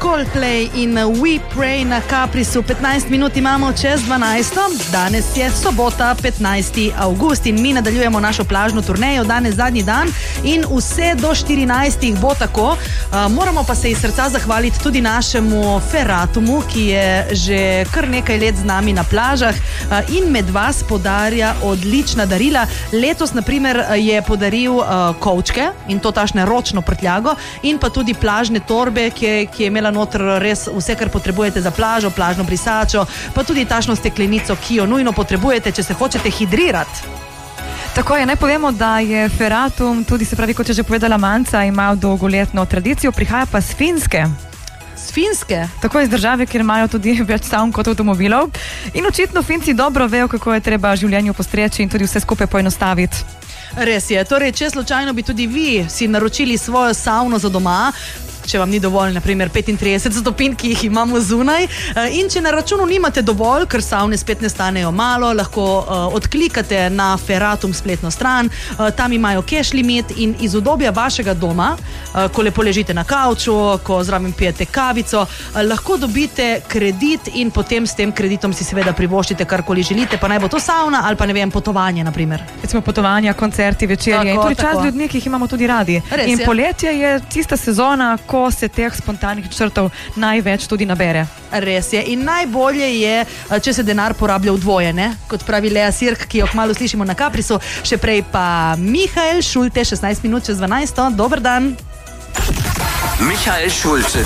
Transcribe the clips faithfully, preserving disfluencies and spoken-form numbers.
Coldplay in We Pray na Caprisu. petnajst minut imamo čez dvanajsto. Danes je sobota, petnajsti avgust in mi nadaljujemo našo plažno turnejo. Danes zadnji dan in vse do štirinajstih bo tako. Uh, moramo pa se iz srca zahvaliti tudi našemu Ferratumu, ki je že kar nekaj let z nami na plažah uh, in med vas podarja odlična darila. Letos, na primer, je podaril uh, kovčke in to tašne ročno prtljago in pa tudi plažne torbe, ki je, ki je imela notr res vse, kar potrebujete za plažo, plažno brisačo, pa tudi tašno steklenico, ki jo nujno potrebujete, če se hočete hidrirati. Tako je, naj povemo, da je Ferratum, tudi se pravi, kot je že povedala Manca, ima dolgoletno tradicijo, prihaja pa z Finske. Z Finske? Tako je, z države, kjer imajo tudi več savn kot avtomobilov. In očitno Finci dobro vejo, kako je treba življenju postreči in tudi vse skupaj poenostaviti. Res je, torej, če slučajno bi tudi vi si naročili svojo savno za doma, če vam ni dovolj, na primer petintrideset stopinj, ki jih imamo zunaj, in če na računu nimate dovolj, ker savne spet ne stanejo malo, lahko uh, odklikate na Ferratum spletno stran, uh, tam imajo cash limit in iz udobja vašega doma, uh, ko lepo ležite na kavču, ko zraven pijete kavico, uh, lahko dobite kredit in potem s tem kreditom si seveda privoščite karkoli želite, pa naj bo to savna ali pa ne vem, potovanje na primer. Recimo potovanja, koncerti, večerje in tudi čas ljudmi, ki jih imamo tudi radi. Res in je. Poletje je tista sezona, ko se teh spontanih črtov največ tudi nabere. Res je. In najbolje je, če se denar porablja vdvoje, ne? Kot pravi Lea Sirk, ki jo kmalu slišimo na Caprisu. Še prej pa Mihael Schulte, šestnajst minut čez dvanajsto. Dober dan. Mihael Schulte.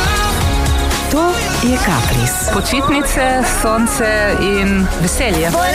To je Capris. Počitnice, sonce in veselje.